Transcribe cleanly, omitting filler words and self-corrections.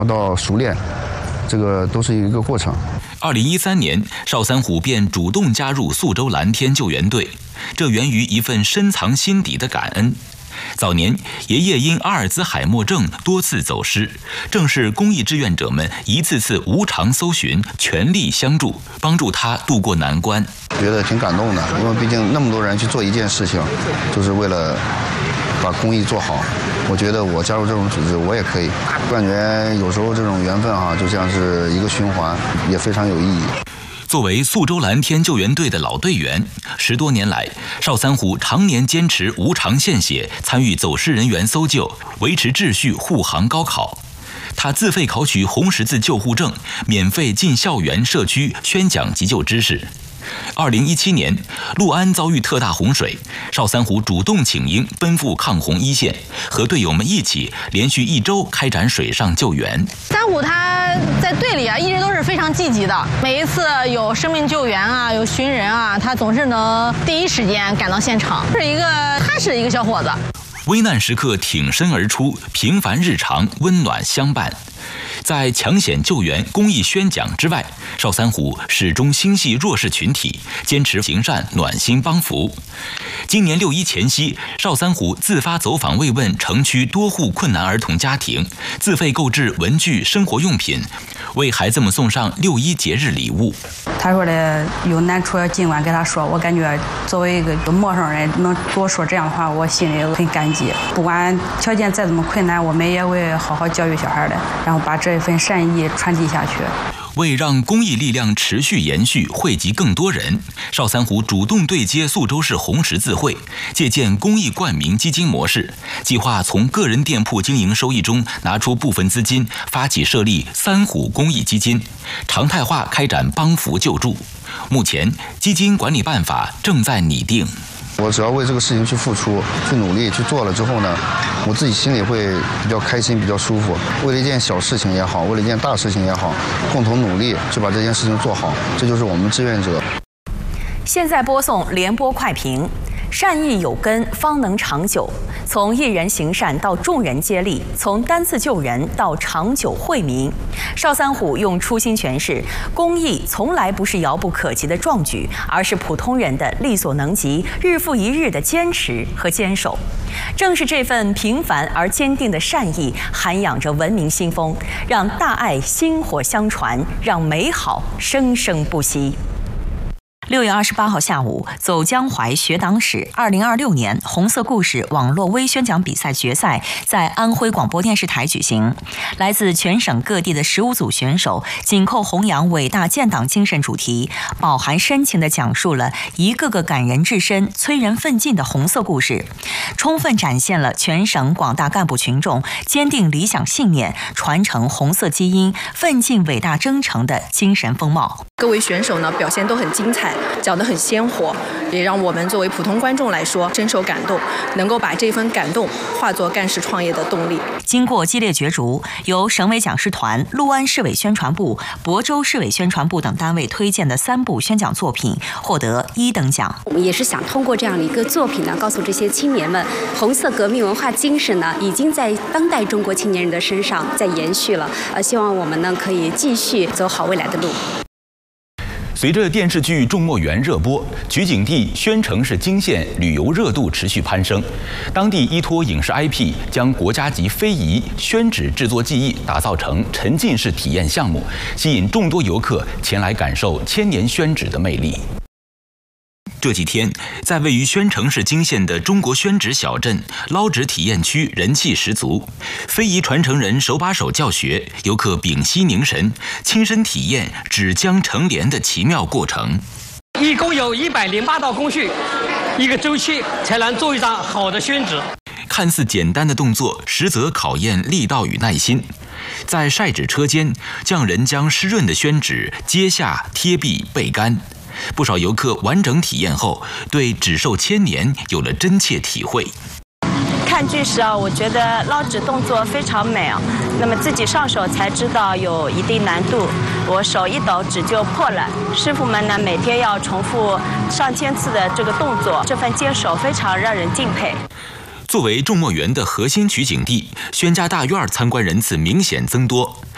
到熟练，这个都是一个过程。 2013年，邵三虎便主动加入宿州蓝天救援队，这源于一份深藏心底的感恩。早年，爷爷因阿尔兹海默症多次走失，正是公益志愿者们一次次无偿搜寻，全力相助，帮助他渡过难关。 觉得挺感动的，因为毕竟那么多人去做一件事情，就是为了把公益做好。我觉得我加入这种组织，我也可以。我感觉有时候这种缘分就像是一个循环，也非常有意义。 作为宿州蓝天救援队的老队员，10多年来，邵三虎常年坚持无偿献血，参与走失人员搜救，维持秩序，护航高考。他自费考取红十字救护证，免费进校园社区宣讲急救知识。2017年，六安遭遇特大洪水，邵三虎主动请缨，奔赴抗洪一线，和队友们一起连续1周开展水上救援。 三虎他在队里一直都是非常积极的，每一次有生命救援有寻人他总是能第一时间赶到现场，是一个踏实的一个小伙子。 危难时刻挺身而出，平凡日常温暖相伴。在抢险救援、公益宣讲之外，邵三虎始终心系弱势群体，坚持行善，暖心帮扶。今年6·1前夕，邵三虎自发走访慰问城区多户困难儿童家庭，自费购置文具、生活用品，为孩子们送上6·1节日礼物。 他说的有难处尽管跟他说，我感觉作为一个陌生人能多说这样的话，我心里很感激。不管条件再怎么困难，我们也会好好教育小孩的，然后把这份善意传递下去。 为让公益力量持续延续，惠及更多人，邵三虎主动对接宿州市红十字会，借鉴公益冠名基金模式，计划从个人店铺经营收益中拿出部分资金，发起设立三虎公益基金，常态化开展帮扶救助。目前，基金管理办法正在拟定。 我只要为这个事情去付出、去努力、去做了之后呢，我自己心里会比较开心、比较舒服。为了一件小事情也好，为了一件大事情也好，共同努力去把这件事情做好，这就是我们志愿者。 现在播送联播快评：善意有根，方能长久。从一人行善到众人接力，从单次救人到长久惠民，邵三虎用初心诠释：公益从来不是遥不可及的壮举，而是普通人的力所能及、日复一日的坚持和坚守。正是这份平凡而坚定的善意，涵养着文明新风，让大爱薪火相传，让美好生生不息。6月28号下午，走江淮学党史2026年红色故事网络微宣讲比赛决赛在安徽广播电视台举行。来自全省各地的15组选手，紧扣弘扬伟大建党精神主题，饱含深情地讲述了一个个感人至深、催人奋进的红色故事，充分展现了全省广大干部群众坚定理想信念、传承红色基因、奋进伟大征程的精神风貌。 各位选手呢，表现都很精彩，讲得很鲜活，也让我们作为普通观众来说深受感动，能够把这份感动化作干事创业的动力。 经过激烈角逐，由省委讲师团、六安市委宣传部、亳州市委宣传部等单位推荐的3部宣讲作品获得1等奖。 我们也是想通过这样的一个作品呢，告诉这些青年们，红色革命文化精神呢，已经在当代中国青年人的身上在延续了。希望我们呢可以继续走好未来的路。 随着电视剧《众墨园》热播，取景地宣城市泾县旅游热度持续攀升。当地依托影视 IP， 将国家级非遗宣纸制作技艺打造成沉浸式体验项目，吸引众多游客前来感受千年宣纸的魅力。这几天，在位于宣城市泾县的中国宣纸小镇捞纸体验区人气十足，非遗传承人手把手教学，游客屏息凝神，亲身体验纸浆成帘的奇妙过程。 一共有108道工序，一个周期才能做一张好的宣纸。 看似简单的动作，实则考验力道与耐心。在晒纸车间，匠人将湿润的宣纸揭下、贴壁、焙干。不少游客完整体验后，对纸寿千年有了真切体会。 看剧时我觉得捞纸动作非常美那么自己上手才知道有一定难度，我手一抖纸就破了。师傅们呢每天要重复上千次的这个动作，这份坚守非常让人敬佩。 作为众墨园的核心取景地，宣家大院参观人次明显增多。